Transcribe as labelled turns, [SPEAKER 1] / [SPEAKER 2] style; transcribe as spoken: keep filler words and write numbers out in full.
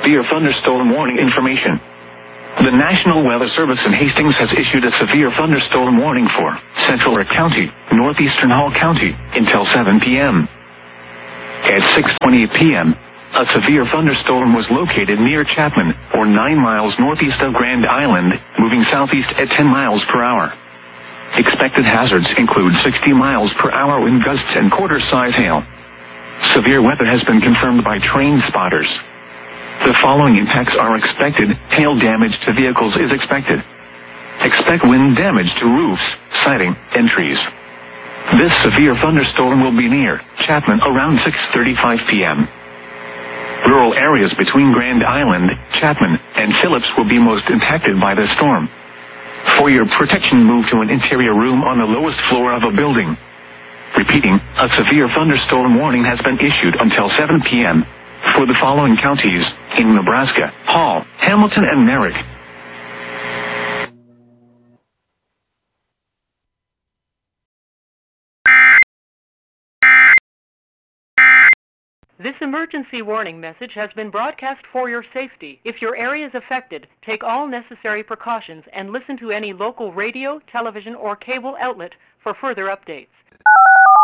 [SPEAKER 1] severe thunderstorm warning information. The National Weather Service in Hastings has issued a severe thunderstorm warning for Central York County, Northeastern Hall County, until seven p m At six twenty p m, a severe thunderstorm was located near Chapman, or nine miles northeast of Grand Island, moving southeast at ten miles per hour. Expected hazards include sixty miles per hour wind gusts and quarter-size hail. Severe weather has been confirmed by train spotters. The following impacts are expected. Hail damage to vehicles is expected. Expect wind damage to roofs, siding, and trees. This severe thunderstorm will be near Chapman around six thirty-five p m Rural areas between Grand Island, Chapman, and Phillips will be most impacted by the storm. For your protection, move to an interior room on the lowest floor of a building. Repeating, a severe thunderstorm warning has been issued until seven p m for the following counties in Nebraska: Hall, Hamilton, and Merrick.
[SPEAKER 2] This emergency warning message has been broadcast for your safety. If your area is affected, take all necessary precautions and listen to any local radio, television, or cable outlet for further updates.